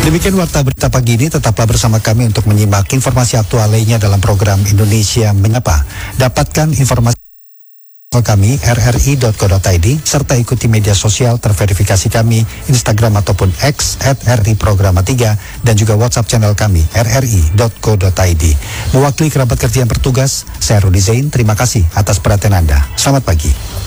Demikian Warta Berita Pagi ini, tetaplah bersama kami untuk menyimak informasi aktual lainnya dalam program Indonesia Menyapa. Dapatkan informasi kami rri.co.id serta ikuti media sosial terverifikasi kami Instagram ataupun X @RRI Programa 3 dan juga WhatsApp channel kami rri.co.id. Mewakili kerabat kerja yang bertugas, saya Rudi Zain, terima kasih atas perhatian Anda. Selamat pagi.